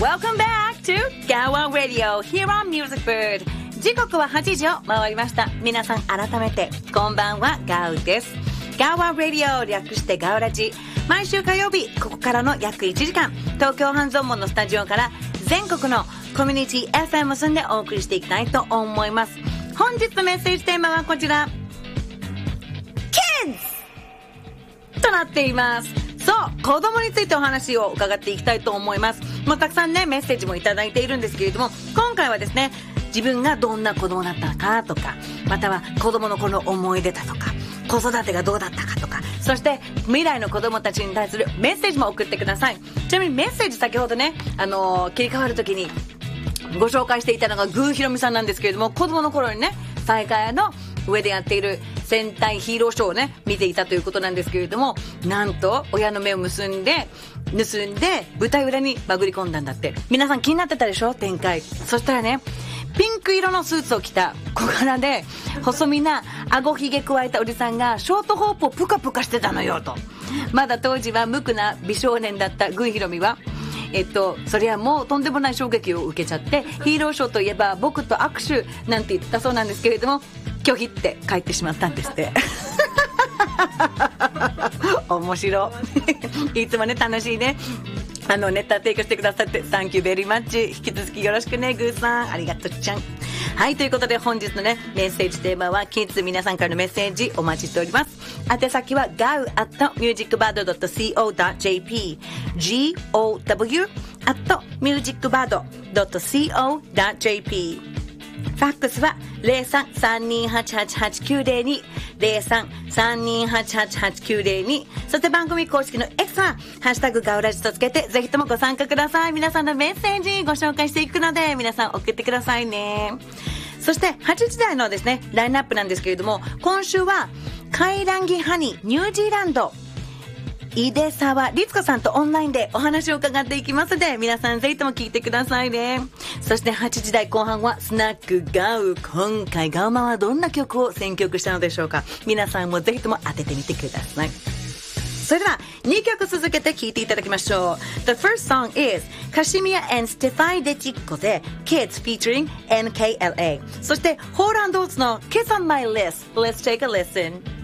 Welcome back to Gawa Radio here on Music Bird。 時刻は8時を回りました。皆さん改めてこんばんは、ガウです。Gawa Radio 略してガウラジ、毎週火曜日ここからの約1時間、東京半蔵門のスタジオから全国のコミュニティ FM を結んでお送りしていきたいと思います。本日のメッセージテーマはこちら、 Kids となっています。そう、子供についてお話を伺っていきたいと思います。もうたくさんねメッセージもいただいているんですけれども、今回はですね、自分がどんな子供だったかとか、または子供の頃の思い出だとか、子育てがどうだったかとか、そして未来の子供たちに対するメッセージも送ってください。ちなみにメッセージ先ほどね、切り替わる時にご紹介していたのがグーひろみさんなんですけれども、子供の頃にね西海の上でやっている戦隊ヒーローショーをね見ていたということなんですけれども、なんと親の目を盗んで舞台裏に潜り込んだんだって。皆さん気になってたでしょ、展開。そしたらね、ピンク色のスーツを着た小柄で細身な顎ひげ加えたおじさんがショートホープをプカプカしてたのよと。まだ当時は無垢な美少年だったグーひろみはそりゃもうとんでもない衝撃を受けちゃって、ヒーローショーといえば僕と握手なんて言ったそうなんですけれども、拒否って帰ってしまったんですって面白いつもね楽しいねネタ提供してくださってサンキューベリーマッチ。引き続きよろしくね、グーさん、ありがとうちゃん。はい、ということで本日のねメッセージテーマはキッズ。皆さんからのメッセージお待ちしております。宛先は gau@musicbird.co.jp gow@musicbird.co.jp。 ファックスは 03-3288-8902 03-3288-8902。 そして番組公式の X はハッシュタグガウラジとつけてぜひともご参加ください。皆さんのメッセージご紹介していくので皆さん送ってくださいね。そして8時台のですねラインナップなんですけれども、今週はカイランギハニーニュージーランド井出沢律子さんとオンラインでお話を伺っていきますので、皆さんぜひとも聞いてくださいね。そして8時台後半はスナックガウ。今回ガウマはどんな曲を選曲したのでしょうか。皆さんもぜひとも当ててみてください。それでは2曲続けて聴いていただきましょう。 The first song is カシミヤ and ステファイデチッコで Kids featuring NKLA。 そしてホーランドーツの Kiss on My List。 Let's take a listen。